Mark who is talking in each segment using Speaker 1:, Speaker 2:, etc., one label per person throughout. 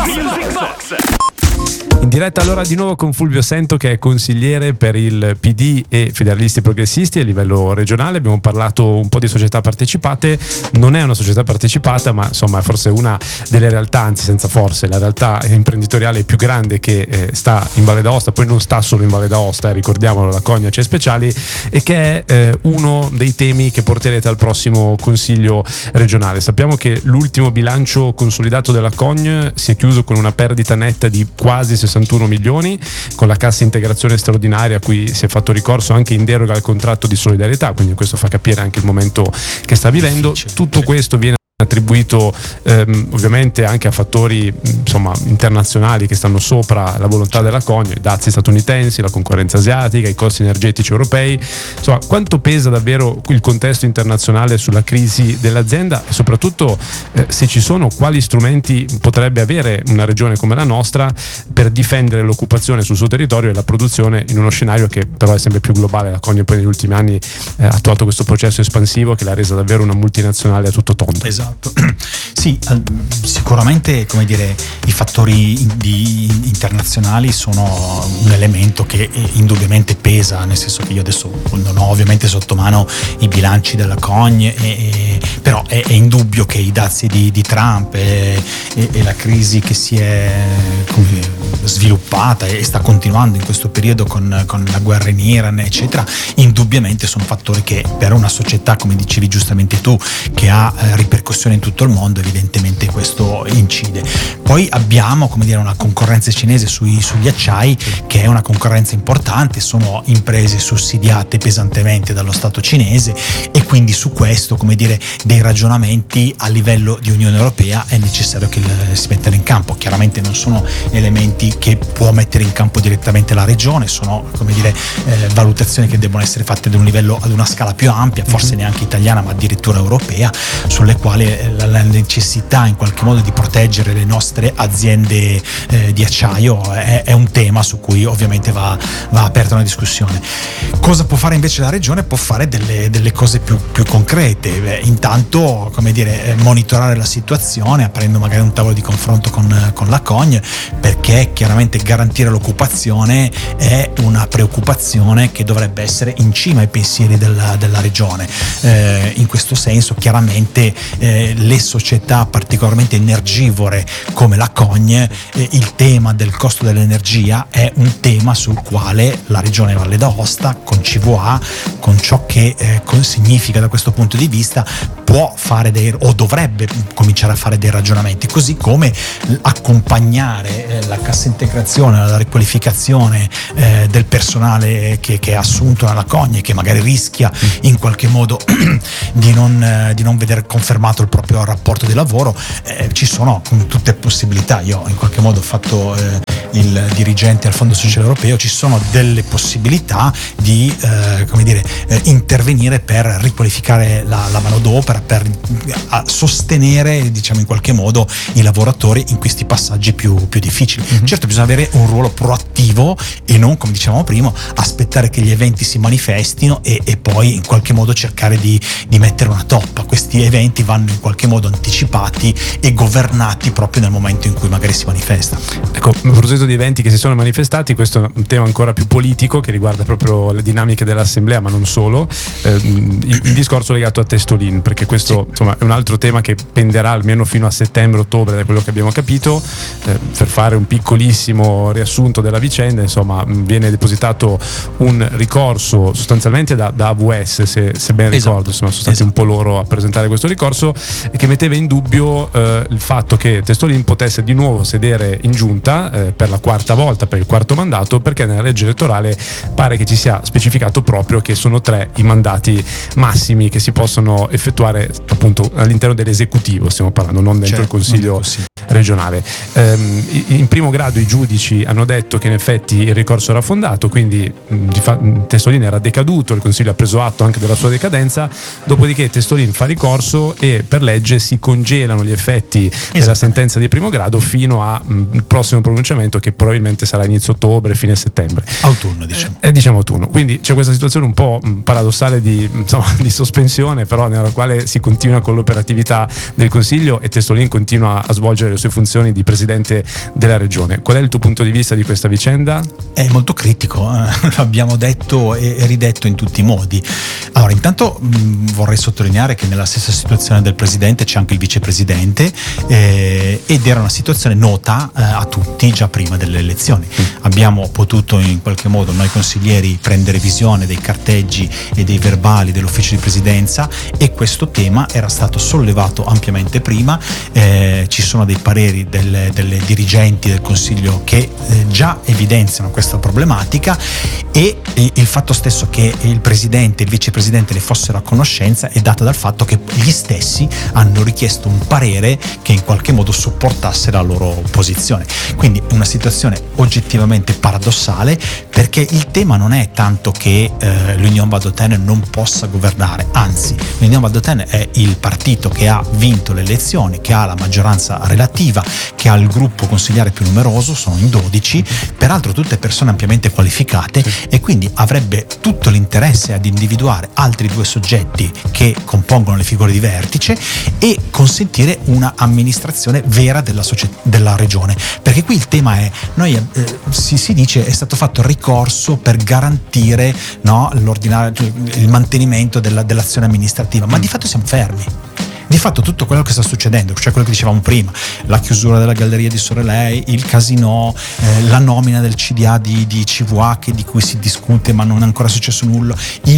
Speaker 1: In diretta allora di nuovo con Fulvio Sento, che è consigliere per il PD e Federalisti Progressisti a livello regionale. Abbiamo parlato un po' di società partecipate. Non è una società partecipata, ma insomma è forse una delle realtà, anzi senza forse, la realtà imprenditoriale più grande che sta in Valle d'Aosta. Poi non sta solo in Valle d'Aosta, ricordiamolo, la Cogna c'è Speciali, e che è uno dei temi che porterete al prossimo Consiglio regionale. Sappiamo che l'ultimo bilancio consolidato della Cogna si è chiuso con una perdita netta di quasi 61 milioni, con la cassa integrazione straordinaria a cui si è fatto ricorso anche in deroga al contratto di solidarietà, quindi questo fa capire anche il momento che sta vivendo. Tutto questo viene attribuito ovviamente anche a fattori insomma internazionali che stanno sopra la volontà della Cogna, i dazi statunitensi, la concorrenza asiatica, i costi energetici europei. Insomma, quanto pesa davvero il contesto internazionale sulla crisi dell'azienda, e soprattutto se ci sono, quali strumenti potrebbe avere una regione come la nostra per difendere l'occupazione sul suo territorio e la produzione in uno scenario che però è sempre più globale. La Cogna poi negli ultimi anni ha attuato questo processo espansivo che l'ha resa davvero una multinazionale a tutto tondo.
Speaker 2: Esatto. Sì, sicuramente, come dire, i fattori internazionali sono un elemento che indubbiamente pesa, nel senso che io adesso non ho ovviamente sotto mano i bilanci della Cogna, però è indubbio che i dazi di Trump e la crisi che si è sviluppata e sta continuando in questo periodo con la guerra in Iran eccetera, indubbiamente sono fattori che per una società, come dicevi giustamente tu, che ha ripercussioni in tutto il mondo, evidentemente questo incide. Poi abbiamo, come dire, una concorrenza cinese sugli acciai, che è una concorrenza importante, sono imprese sussidiate pesantemente dallo Stato cinese, e quindi su questo, come dire, dei ragionamenti a livello di Unione Europea è necessario che si mettano in campo. Chiaramente non sono elementi che può mettere in campo direttamente la regione, sono, come dire, valutazioni che devono essere fatte ad un livello, ad una scala più ampia, forse neanche italiana ma addirittura europea, sulle quali la necessità in qualche modo di proteggere le nostre aziende di acciaio è un tema su cui ovviamente va aperta una discussione. Cosa può fare invece la regione? Può fare delle cose più concrete. Intanto, come dire, monitorare la situazione, aprendo magari un tavolo di confronto con la Cogna, perché chiaramente garantire l'occupazione è una preoccupazione che dovrebbe essere in cima ai pensieri della regione. In questo senso, chiaramente le società particolarmente energivore come la Cogna, il tema del costo dell'energia è un tema sul quale la regione Valle d'Aosta, con CVA, con ciò che significa da questo punto di vista, può fare o dovrebbe cominciare a fare dei ragionamenti, così come accompagnare la cassa integrazione, la riqualificazione del personale che è assunto nella Cogna e che magari rischia in qualche modo di non vedere confermato il proprio rapporto di lavoro. Ci sono tutte possibilità. Io in qualche modo ho fatto il dirigente al Fondo Sociale Europeo, ci sono delle possibilità di intervenire per riqualificare la manodopera, per sostenere, diciamo, in qualche modo i lavoratori in questi passaggi più difficili. Certo, bisogna avere un ruolo proattivo e non, come dicevamo prima, aspettare che gli eventi si manifestino e poi in qualche modo cercare di mettere una toppa. Questi eventi vanno in qualche modo anticipati e governati proprio nel momento in cui magari si manifesta.
Speaker 1: Ecco, a proposito di eventi che si sono manifestati, questo è un tema ancora più politico che riguarda proprio le dinamiche dell'assemblea, ma non solo, il discorso legato a Testolin, perché questo insomma è un altro tema che penderà almeno fino a settembre-ottobre, da quello che abbiamo capito. Per fare un piccolissimo riassunto della vicenda, insomma, viene depositato un ricorso sostanzialmente da AWS, se ben ricordo, insomma, sono stati un po' loro a presentare questo ricorso, che metteva in dubbio il fatto che Testolin potesse di nuovo sedere in giunta per la quarta volta, per il quarto mandato, perché nella legge elettorale pare che ci sia specificato proprio che sono 3 i mandati massimi che si possono effettuare appunto all'interno dell'esecutivo, stiamo parlando, non dentro il consiglio regionale. In primo grado i giudici hanno detto che in effetti il ricorso era fondato, quindi Testolin era decaduto, il consiglio ha preso atto anche della sua decadenza, dopodiché Testolin fa ricorso e per legge si congelano gli effetti della sentenza di primo grado fino al prossimo pronunciamento, che probabilmente sarà inizio ottobre, fine settembre.
Speaker 2: Autunno, diciamo.
Speaker 1: Diciamo autunno. Quindi c'è questa situazione un po' paradossale di sospensione, però nella quale si continua con l'operatività del Consiglio e Testolin continua a svolgere il sue funzioni di presidente della regione. Qual è il tuo punto di vista di questa vicenda?
Speaker 2: È molto critico, l'abbiamo detto e ridetto in tutti i modi. Allora, intanto vorrei sottolineare che nella stessa situazione del presidente c'è anche il vicepresidente, ed era una situazione nota a tutti già prima delle elezioni. Abbiamo potuto in qualche modo noi consiglieri prendere visione dei carteggi e dei verbali dell'ufficio di presidenza, e questo tema era stato sollevato ampiamente prima. Ci sono dei pareri delle dirigenti del consiglio che già evidenziano questa problematica, e il fatto stesso che il presidente e il vicepresidente ne fossero a conoscenza è dato dal fatto che gli stessi hanno richiesto un parere che in qualche modo supportasse la loro posizione. Quindi una situazione oggettivamente paradossale, perché il tema non è tanto che l'Union Valdôtaine non possa governare, anzi l'Union Valdôtaine è il partito che ha vinto le elezioni, che ha la maggioranza relativa, che ha il gruppo consigliare più numeroso, sono in 12, peraltro tutte persone ampiamente qualificate, e quindi avrebbe tutto l'interesse ad individuare altri due soggetti che compongono le figure di vertice e consentire una amministrazione vera della regione. Perché qui il tema è, si dice è stato fatto ricorso per garantire, no, il mantenimento dell'azione amministrativa, ma di fatto siamo fermi. Di fatto tutto quello che sta succedendo, cioè quello che dicevamo prima, la chiusura della galleria di Sorelei, il casino, la nomina del CDA di CVA di cui si discute ma non è ancora successo nulla,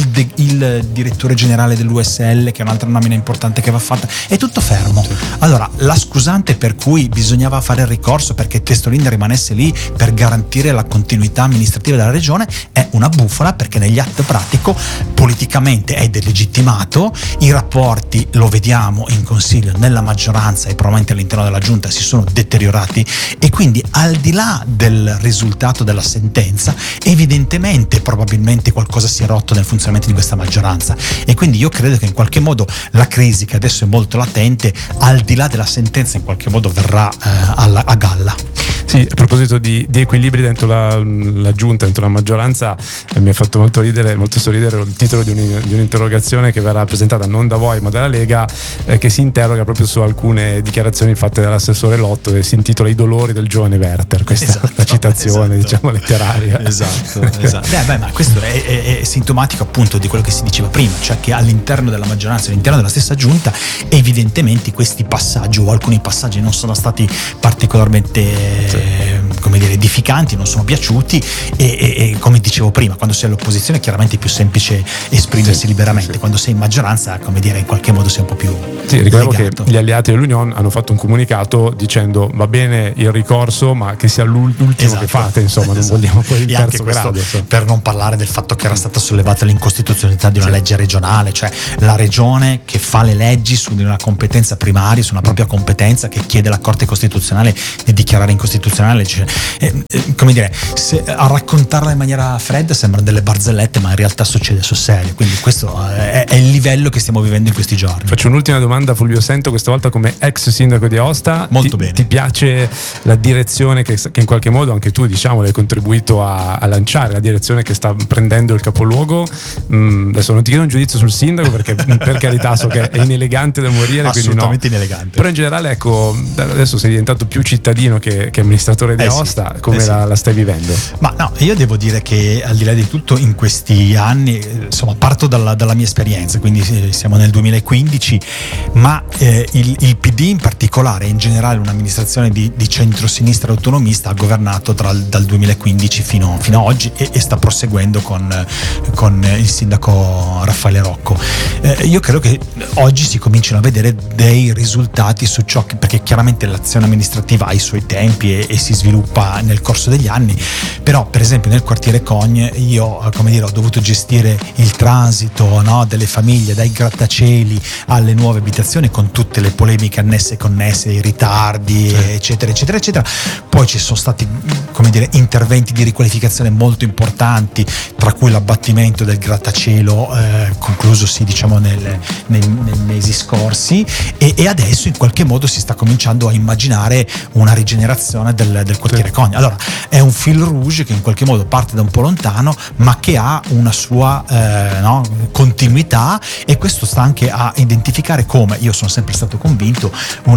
Speaker 2: il direttore generale dell'USL, che è un'altra nomina importante che va fatta, è tutto fermo. Allora, la scusante per cui bisognava fare il ricorso perché Testolinda rimanesse lì per garantire la continuità amministrativa della regione è una bufala, perché negli atti pratico politicamente è delegittimato, i rapporti, lo vediamo in consiglio, nella maggioranza e probabilmente all'interno della giunta, si sono deteriorati, e quindi al di là del risultato della sentenza evidentemente probabilmente qualcosa si è rotto nel funzionamento di questa maggioranza, e quindi io credo che in qualche modo la crisi, che adesso è molto latente, al di là della sentenza in qualche modo verrà a galla.
Speaker 1: Sì, a proposito di equilibri dentro la giunta, dentro la maggioranza, mi ha fatto molto sorridere il titolo di un'interrogazione che verrà presentata non da voi ma dalla Lega, che si interroga proprio su alcune dichiarazioni fatte dall'assessore Lotto, e si intitola I dolori del giovane Werther. Questa è la citazione, diciamo, letteraria.
Speaker 2: Esatto. Ma questo è sintomatico appunto di quello che si diceva prima, cioè che all'interno della maggioranza, all'interno della stessa giunta, evidentemente questi passaggi o alcuni passaggi non sono stati particolarmente edificanti, non sono piaciuti, e come dicevo prima, quando sei all'opposizione chiaramente è più semplice esprimersi liberamente. Quando sei in maggioranza, in qualche modo sei un po' più
Speaker 1: ricordiamo che gli alleati dell'Union hanno fatto un comunicato dicendo va bene il ricorso, ma che sia l'ultimo che fate, insomma, non vogliamo poi il terzo grado.
Speaker 2: Per non parlare del fatto che era stata sollevata l'incostituzionalità di una legge regionale, cioè la regione che fa le leggi su una competenza primaria, su una propria competenza, che chiede alla Corte Costituzionale di dichiarare incostituzionale, a raccontarla in maniera fredda sembrano delle barzellette, ma in realtà succede sul serio, quindi questo è il livello che stiamo vivendo in questi giorni.
Speaker 1: Faccio un'ultima domanda, Fulvio Sento, questa volta come ex sindaco di Aosta.
Speaker 2: Molto bene.
Speaker 1: Ti piace la direzione che in qualche modo anche tu, diciamo, hai contribuito a lanciare, la direzione che sta prendendo il capoluogo? Adesso non ti chiedo un giudizio sul sindaco, perché per carità so che è inelegante da morire,
Speaker 2: assolutamente inelegante,
Speaker 1: però in generale, ecco, adesso sei diventato più cittadino che amministratore di Aosta, come la stai vivendo?
Speaker 2: Ma no, io devo dire che al di là di tutto in questi anni, insomma, parto dalla mia esperienza, quindi siamo nel 2015, ma il PD in particolare, in generale un'amministrazione di centrosinistra autonomista, ha governato dal 2015 fino a oggi, e sta proseguendo con il sindaco Raffaele Rocco. Io credo che oggi si cominciano a vedere dei risultati su ciò perché chiaramente l'azione amministrativa ha i suoi tempi e si sviluppa nel corso degli anni, però per esempio nel quartiere Cogne io ho dovuto gestire il transito, no, delle famiglie dai grattacieli alle nuove abitazioni, con tutte le polemiche annesse e connesse, i ritardi, eccetera. Poi ci sono stati interventi di riqualificazione molto importanti, tra cui l'abbattimento del grattacielo conclusosi nei mesi scorsi, e adesso in qualche modo si sta cominciando a immaginare una rigenerazione del quartiere capire Cogne. Allora è un fil rouge che in qualche modo parte da un po' lontano, ma che ha una sua continuità, e questo sta anche a identificare come, io sono sempre stato convinto,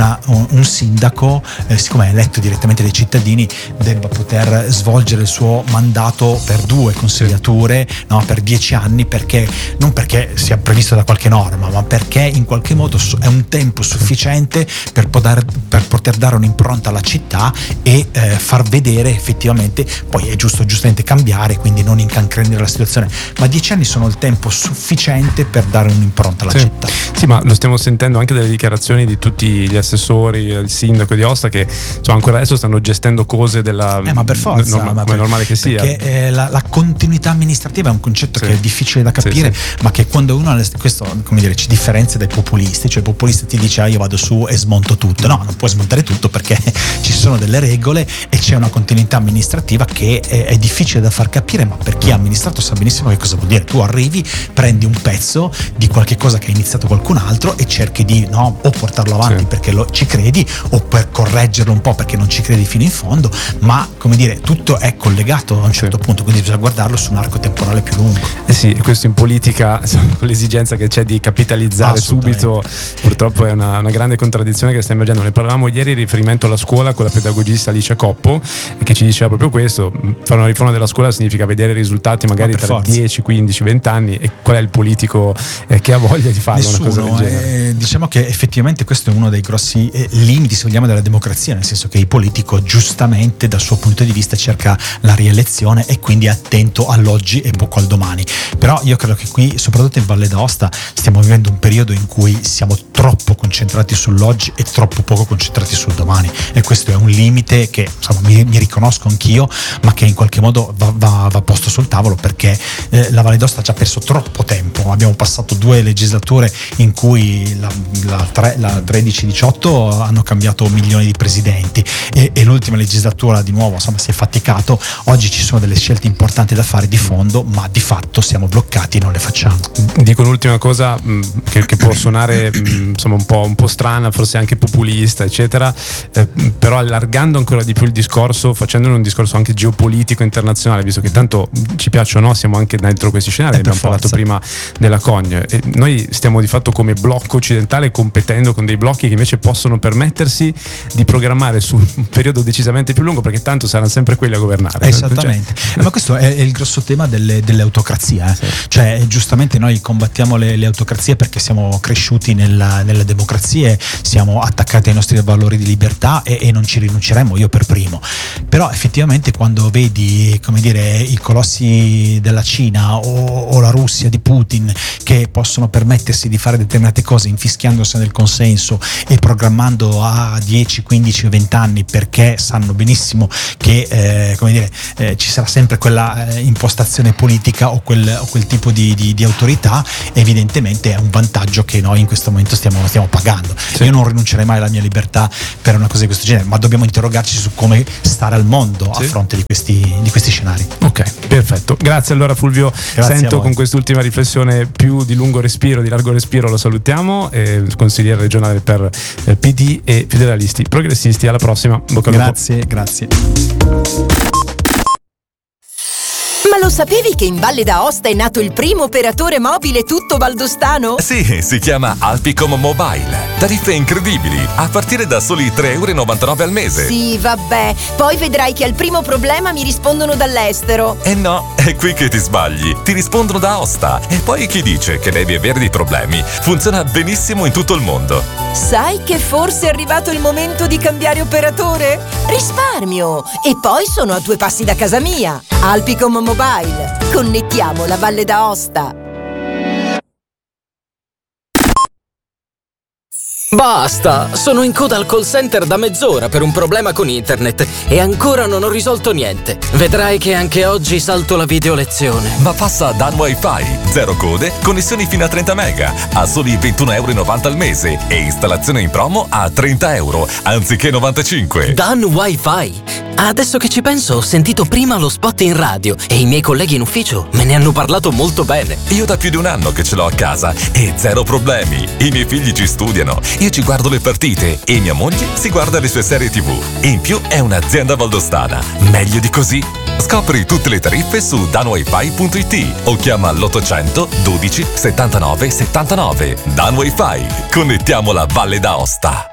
Speaker 2: un sindaco, siccome è eletto direttamente dai cittadini, debba poter svolgere il suo mandato per 2 consigliature, per 10 anni, perché non perché sia previsto da qualche norma, ma perché in qualche modo è un tempo sufficiente per poter dare un'impronta alla città e far vedere effettivamente. Poi è giustamente cambiare, quindi non incancrenire la situazione, ma 10 anni sono il tempo sufficiente per dare un'impronta alla città.
Speaker 1: Sì, ma lo stiamo sentendo anche dalle dichiarazioni di tutti gli assessori, il sindaco di Aosta, che insomma ancora adesso stanno gestendo cose della
Speaker 2: ma per forza,
Speaker 1: come è normale che sia,
Speaker 2: perché la continuità amministrativa è un concetto che è difficile da capire, ma che quando uno questo, come dire, ci differenzia dai populisti. Cioè il populista ti dice io vado su e smonto tutto. No, non puoi smontare tutto, perché ci sono delle regole e c'è una continuità amministrativa che è difficile da far capire, ma per chi ha amministrato sa benissimo che cosa vuol dire. Tu arrivi, prendi un pezzo di qualche cosa che ha iniziato qualcun altro e cerchi di o portarlo avanti perché ci credi, o per correggerlo un po' perché non ci credi fino in fondo, ma come dire, tutto è collegato a un certo punto, quindi bisogna guardarlo su un arco temporale più lungo.
Speaker 1: Sì, questo in politica, con l'esigenza che c'è di capitalizzare subito, purtroppo è una grande contraddizione che sta emergendo. Ne parlavamo ieri in riferimento alla scuola con la pedagogista Alicia Coppo, che ci diceva proprio questo: fare una riforma della scuola significa vedere i risultati magari tra 10, 15, 20 anni, e qual è il politico che ha voglia di farlo?
Speaker 2: Nessuno,
Speaker 1: una cosa del genere.
Speaker 2: Diciamo che effettivamente questo è uno dei grossi limiti, se vogliamo, della democrazia, nel senso che il politico giustamente dal suo punto di vista cerca la rielezione e quindi è attento all'oggi e poco al domani. Però io credo che qui, soprattutto in Valle d'Aosta, stiamo vivendo un periodo in cui siamo troppo concentrati sull'oggi e troppo poco concentrati sul domani, e questo è un limite che insomma mi riconosco anch'io, ma che in qualche modo va posto sul tavolo, perché la Valle d'Aosta ha già perso troppo tempo. Abbiamo passato 2 legislature in cui la 13-18 hanno cambiato milioni di presidenti, e l'ultima legislatura di nuovo insomma si è faticato. Oggi ci sono delle scelte importanti da fare di fondo, ma di fatto siamo bloccati e non le facciamo.
Speaker 1: Dico un'ultima cosa che può suonare insomma un po' strana, forse anche populista eccetera, però allargando ancora di più il discorso, facendone un discorso anche geopolitico internazionale, visto che tanto ci piace o no siamo anche dentro questi scenari, abbiamo parlato prima della Cogne, e noi stiamo di fatto come blocco occidentale competendo con dei blocchi che invece possono permettersi di programmare su un periodo decisamente più lungo, perché tanto saranno sempre quelli a governare.
Speaker 2: Esattamente. Ma questo è il grosso tema delle autocrazie. Cioè giustamente noi combattiamo le autocrazie perché siamo cresciuti nella democrazia, siamo attaccati ai nostri valori di libertà e non ci rinunceremo, io per primo. Però effettivamente quando vedi, come dire, i colossi della Cina o la Russia di Putin che possono permettersi di fare determinate cose infischiandosi nel consenso e programmando a 10, 15 o 20 anni, perché sanno benissimo che ci sarà sempre quella impostazione politica o quel tipo di autorità, evidentemente è un vantaggio che noi in questo momento stiamo pagando. Io non rinuncerei mai alla mia libertà per una cosa di questo genere, ma dobbiamo interrogarci su come stare al mondo a fronte di questi scenari.
Speaker 1: Ok, perfetto. Grazie allora Fulvio. Sento con quest'ultima riflessione più di lungo respiro, di largo respiro, lo salutiamo, consigliere regionale per PD e federalisti progressisti. Alla prossima. Bocca al lupo.
Speaker 2: Grazie.
Speaker 3: Ma lo sapevi che in Valle d'Aosta è nato il primo operatore mobile tutto valdostano?
Speaker 4: Sì, si chiama Alpicom Mobile. Tariffe incredibili, a partire da soli €3,99 al mese.
Speaker 3: Sì, vabbè. Poi vedrai che al primo problema mi rispondono dall'estero.
Speaker 4: No, è qui che ti sbagli. Ti rispondono da Aosta. E poi chi dice che devi avere dei problemi? Funziona benissimo in tutto il mondo.
Speaker 3: Sai che forse è arrivato il momento di cambiare operatore? Risparmio! E poi sono a 2 passi da casa mia. Alpicom Mobile. Connettiamo la Valle d'Aosta.
Speaker 5: Basta! Sono in coda al call center da mezz'ora per un problema con internet e ancora non ho risolto niente. Vedrai che anche oggi salto la video lezione.
Speaker 4: Ma passa a Dan Wi-Fi. 0 code, connessioni fino a 30 mega, a soli €21,90 al mese e installazione in promo a €30, anziché 95.
Speaker 5: Dan Wi-Fi? Adesso che ci penso, ho sentito prima lo spot in radio e i miei colleghi in ufficio me ne hanno parlato molto bene.
Speaker 4: Io da più di un anno che ce l'ho a casa e zero problemi. I miei figli ci studiano, io ci guardo le partite e mia moglie si guarda le sue serie TV. In più è un'azienda valdostana. Meglio di così? Scopri tutte le tariffe su danwifi.it o chiama l'800 12 79 79. Dan Wi-Fi. Connettiamo la Valle d'Aosta.